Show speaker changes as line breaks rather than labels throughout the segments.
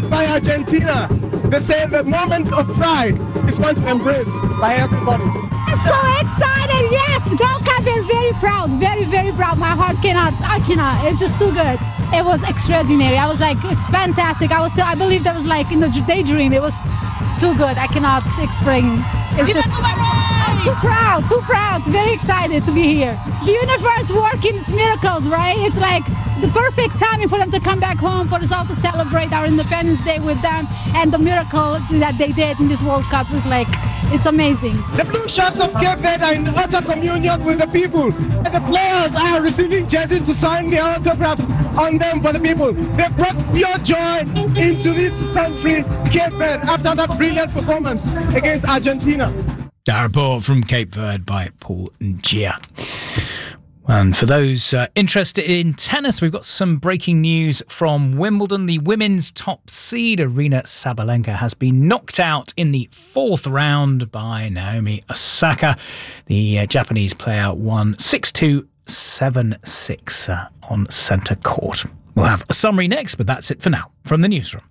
by Argentina. They say the moment of pride is one to embrace by everybody.
I'm so excited, yes! Girl Cup, we're very proud, very, very proud. My heart I cannot, it's just too good. It was extraordinary. I was like, it's fantastic. I believe that was like in a daydream. It was too good. I cannot explain. It's just too proud, very excited to be here. The universe working its miracles, right? It's like the perfect timing for them to come back home, for us all to celebrate our Independence Day with them, and the miracle that they did in this World Cup was like, it's amazing.
The Blue Shirts of Cape Verde are in utter communion with the people. The players are receiving jerseys to sign their autographs on them for the people. They brought pure joy into this country, Cape Verde, after that brilliant performance against Argentina.
That report from Cape Verde by Paul Njia. And for those interested in tennis, we've got some breaking news from Wimbledon. The women's top seed, Aryna Sabalenka, has been knocked out in the fourth round by Naomi Osaka. The Japanese player won 6-2, 7-6 on centre court. We'll have a summary next, but that's it for now from the newsroom.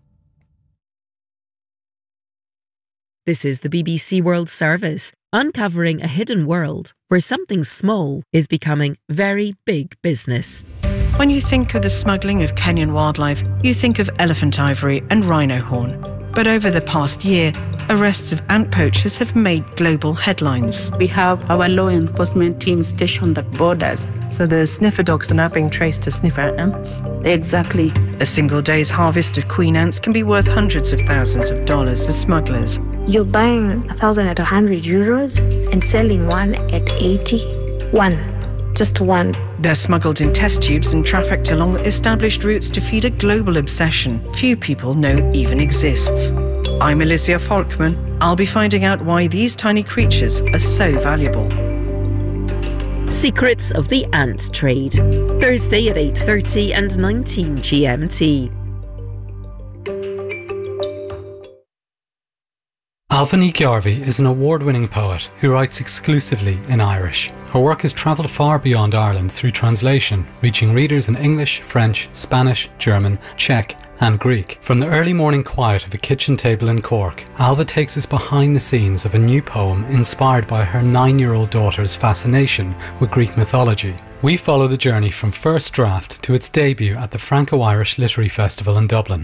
This is the BBC World Service, uncovering a hidden world where something small is becoming very big business.
When you think of the smuggling of Kenyan wildlife, you think of elephant ivory and rhino horn. But over the past year, arrests of ant poachers have made global headlines.
We have our law enforcement team stationed at borders.
So the sniffer dogs are now being traced to sniffer ants?
Exactly.
A single day's harvest of queen ants can be worth hundreds of thousands of dollars for smugglers.
You're buying 1,000 at 100 euros and selling one at 80. Just one.
They're smuggled in test tubes and trafficked along established routes to feed a global obsession few people know even exists. I'm Alicia Folkman. I'll be finding out why these tiny creatures are so valuable.
Secrets of the Ant Trade. Thursday at 8:30 and 19 GMT.
Ailbhe Ní Ghearbhaigh is an award-winning poet who writes exclusively in Irish. Her work has travelled far beyond Ireland through translation, reaching readers in English, French, Spanish, German, Czech and Greek. From the early morning quiet of a kitchen table in Cork, Ailbhe takes us behind the scenes of a new poem inspired by her 9-year-old daughter's fascination with Greek mythology. We follow the journey from first draft to its debut at the Franco-Irish Literary Festival in Dublin.